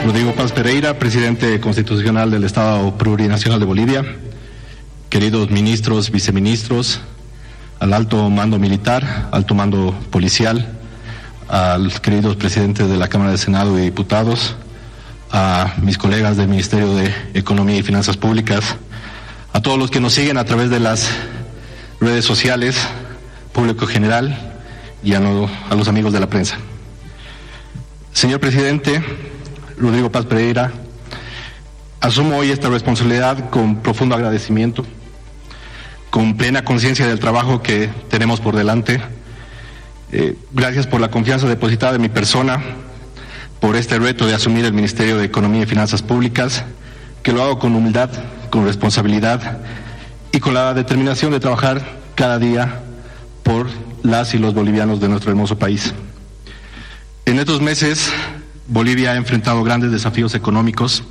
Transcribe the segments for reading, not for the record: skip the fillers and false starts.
Rodrigo Paz Pereira, presidente constitucional del Estado Plurinacional de Bolivia, queridos ministros, viceministros, al alto mando militar, alto mando policial, a los queridos presidentes de la Cámara de Senado y Diputados, a mis colegas del Ministerio de Economía y Finanzas Públicas, a todos los que nos siguen a través de las redes sociales, público general y a los amigos de la prensa. Señor presidente Rodrigo Paz Pereira, asumo hoy esta responsabilidad con profundo agradecimiento, con plena conciencia del trabajo que tenemos por delante. Gracias por la confianza depositada en mi persona, por este reto de asumir el Ministerio de Economía y Finanzas Públicas, que lo hago con humildad, con responsabilidad y con la determinación de trabajar cada día por las y los bolivianos de nuestro hermoso país. En estos meses, Bolivia ha enfrentado grandes desafíos económicos.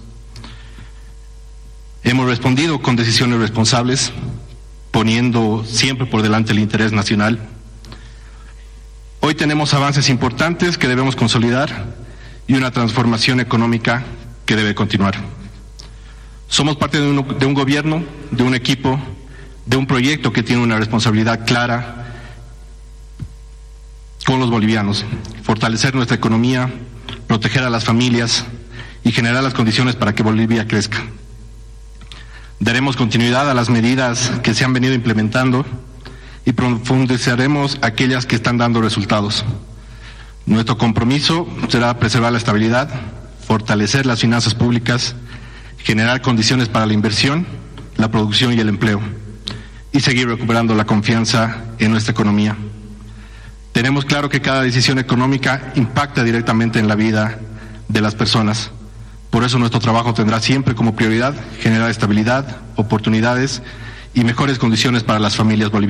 Hemos respondido con decisiones responsables, poniendo siempre por delante el interés nacional. Hoy tenemos avances importantes que debemos consolidar y una transformación económica que debe continuar. Somos parte de un gobierno, de un equipo, de un proyecto que tiene una responsabilidad clara con los bolivianos: fortalecer nuestra economía, proteger a las familias y generar las condiciones para que Bolivia crezca. Daremos continuidad a las medidas que se han venido implementando y profundizaremos aquellas que están dando resultados. Nuestro compromiso será preservar la estabilidad, fortalecer las finanzas públicas, generar condiciones para la inversión, la producción y el empleo, y seguir recuperando la confianza en nuestra economía. Tenemos claro que cada decisión económica impacta directamente en la vida de las personas. Por eso nuestro trabajo tendrá siempre como prioridad generar estabilidad, oportunidades y mejores condiciones para las familias bolivianas.